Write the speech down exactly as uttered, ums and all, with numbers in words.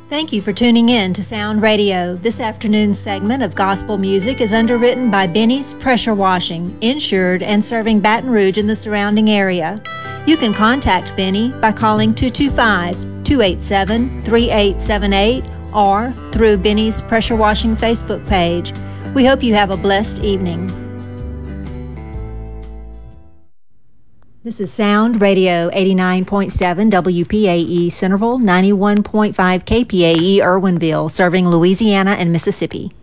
Thank you for tuning in to Sound Radio. This afternoon's segment of gospel music is underwritten by Benny's Pressure Washing, insured and serving Baton Rouge and the surrounding area. You can contact Benny by calling two two five, two eight seven, three eight seven eight or through Benny's Pressure Washing Facebook page. We hope you have a blessed evening. This is Sound Radio eighty-nine point seven W P A E Centerville, ninety-one point five K P A E Irwinville, serving Louisiana and Mississippi.